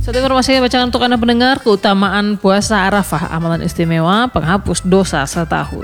Satu informasi yang bacakan untuk Anda pendengar, keutamaan puasa Arafah, amalan istimewa penghapus dosa setahun.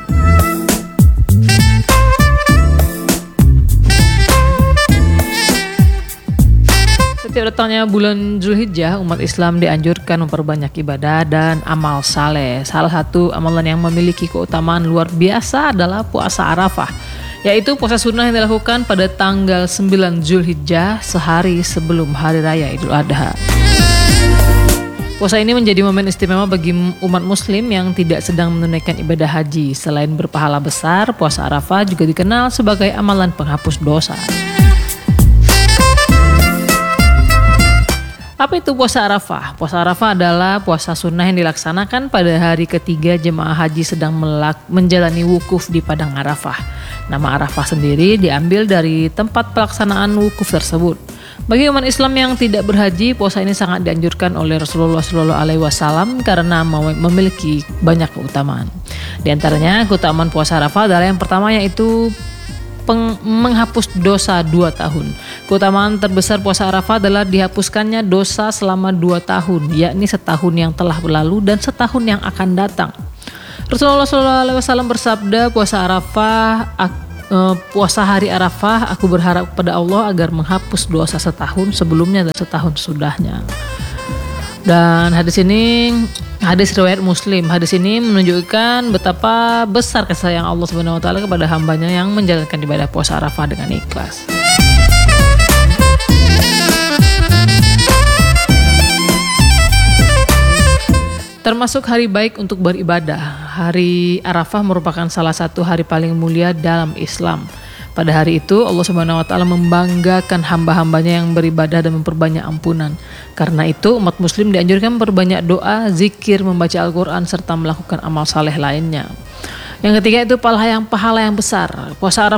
Setiap datangnya bulan Zulhijjah, umat Islam dianjurkan memperbanyak ibadah dan amal saleh. Salah satu amalan yang memiliki keutamaan luar biasa adalah puasa Arafah, yaitu puasa sunnah yang dilakukan pada tanggal 9 Zulhijjah, sehari sebelum Hari Raya Idul Adha. Puasa ini menjadi momen istimewa bagi umat muslim yang tidak sedang menunaikan ibadah haji. Selain berpahala besar, puasa Arafah juga dikenal sebagai amalan penghapus dosa. Apa itu puasa Arafah? Puasa Arafah adalah puasa sunnah yang dilaksanakan pada hari ketiga jemaah haji sedang menjalani wukuf di Padang Arafah. Nama Arafah sendiri diambil dari tempat pelaksanaan wukuf tersebut. Bagi umat Islam yang tidak berhaji, puasa ini sangat dianjurkan oleh Rasulullah SAW karena memiliki banyak keutamaan. Di antaranya, keutamaan puasa Arafah adalah yang pertama, yaitu menghapus dosa 2 tahun. Keutamaan terbesar puasa Arafah adalah dihapuskannya dosa selama 2 tahun, yakni setahun yang telah berlalu dan setahun yang akan datang. Rasulullah SAW bersabda, puasa hari Arafah, aku berharap kepada Allah agar menghapus dosa setahun sebelumnya dan setahun sesudahnya. Dan hadis riwayat Muslim. Hadis ini menunjukkan betapa besar kasih sayang Allah Subhanahu wa taala kepada hambanya yang menjalankan ibadah puasa Arafah dengan ikhlas. Termasuk hari baik untuk beribadah. Hari Arafah merupakan salah satu hari paling mulia dalam Islam. Pada hari itu Allah Subhanahu wa taala membanggakan hamba-hambanya yang beribadah dan memperbanyak ampunan. Karena itu umat muslim dianjurkan memperbanyak doa, zikir, membaca Al-Qur'an serta melakukan amal saleh lainnya. Yang ketiga itu pahala yang besar. Puasa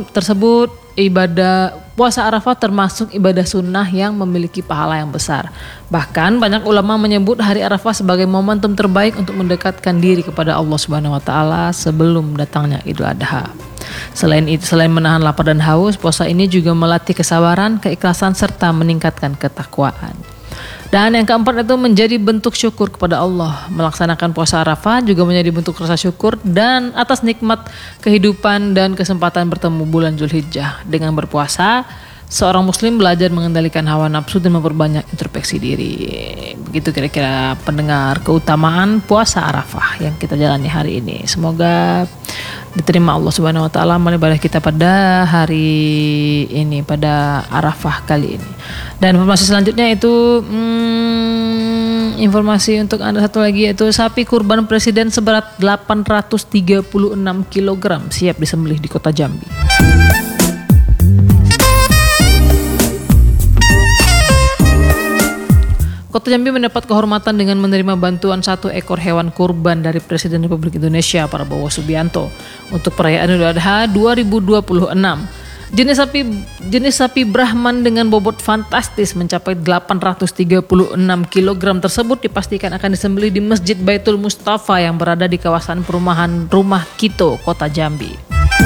Arafah termasuk ibadah sunnah yang memiliki pahala yang besar. Bahkan banyak ulama menyebut hari Arafah sebagai momentum terbaik untuk mendekatkan diri kepada Allah Subhanahu wa taala sebelum datangnya Idul Adha. Selain menahan lapar dan haus, puasa ini juga melatih kesabaran, keikhlasan serta meningkatkan ketakwaan. Dan yang keempat itu menjadi bentuk syukur kepada Allah. Melaksanakan puasa Arafah juga menjadi bentuk rasa syukur dan atas nikmat kehidupan dan kesempatan bertemu bulan Zulhijjah. Dengan berpuasa, seorang muslim belajar mengendalikan hawa nafsu dan memperbanyak introspeksi diri. Begitu kira-kira pendengar keutamaan puasa Arafah yang kita jalani hari ini. Semoga diterima Allah Subhanahu wa taala amal ibadah kita pada hari ini, pada Arafah kali ini. Dan informasi selanjutnya itu informasi untuk Anda satu lagi, yaitu sapi kurban presiden seberat 836 kg siap disembelih di Kota Jambi. Kota Jambi mendapat kehormatan dengan menerima bantuan 1 ekor hewan kurban dari Presiden Republik Indonesia Prabowo Subianto untuk perayaan Idul Adha 2026. Jenis sapi Brahman dengan bobot fantastis mencapai 836 kg tersebut dipastikan akan disembelih di Masjid Baitul Mustafa yang berada di kawasan perumahan Rumah Kito, Kota Jambi.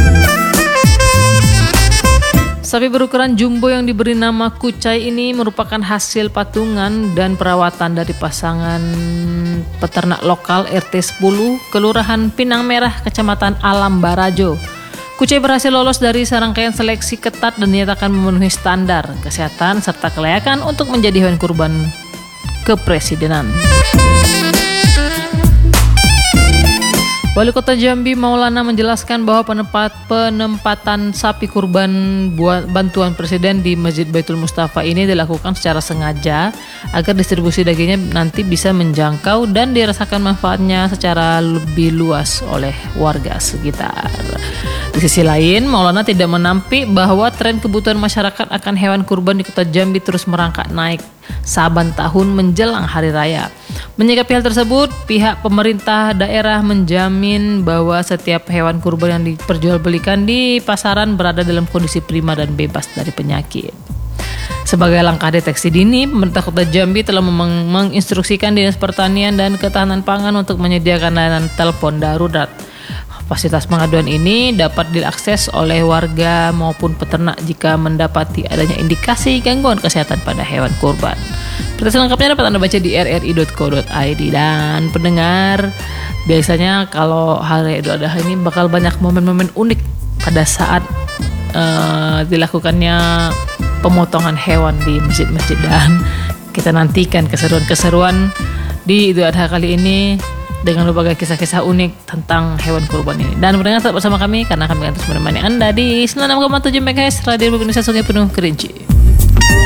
Sapi berukuran jumbo yang diberi nama Kucai ini merupakan hasil patungan dan perawatan dari pasangan peternak lokal RT 10 Kelurahan Pinang Merah, Kecamatan Alam Barajo. Kucai berhasil lolos dari serangkaian seleksi ketat dan dinyatakan memenuhi standar kesehatan serta kelayakan untuk menjadi hewan kurban kepresidenan. Wali Kota Jambi Maulana menjelaskan bahwa penempatan sapi kurban bantuan presiden di Masjid Baitul Mustafa ini dilakukan secara sengaja agar distribusi dagingnya nanti bisa menjangkau dan dirasakan manfaatnya secara lebih luas oleh warga sekitar. Di sisi lain, Maulana tidak menampik bahwa tren kebutuhan masyarakat akan hewan kurban di Kota Jambi terus merangkak naik saban tahun menjelang hari raya. Menyikapi hal tersebut, pihak pemerintah daerah menjamin bahwa setiap hewan kurban yang diperjualbelikan di pasaran berada dalam kondisi prima dan bebas dari penyakit. Sebagai langkah deteksi dini, pemerintah Kota Jambi telah menginstruksikan Dinas Pertanian dan Ketahanan Pangan untuk menyediakan layanan telepon darurat. Fasilitas pengaduan ini dapat diakses oleh warga maupun peternak jika mendapati adanya indikasi gangguan kesehatan pada hewan kurban. Berita selengkapnya dapat Anda baca di rri.co.id. Dan pendengar, biasanya kalau hari Idul Adha ini bakal banyak momen-momen unik pada saat dilakukannya pemotongan hewan di masjid-masjid, dan kita nantikan keseruan-keseruan di Idul Adha kali ini dengan berbagai kisah-kisah unik tentang hewan kurban ini. Dan pendengar tetap bersama kami karena kami akan terus menemani Anda di 96,7 MHz Radio Indonesia Sungai Penuh Kerinci.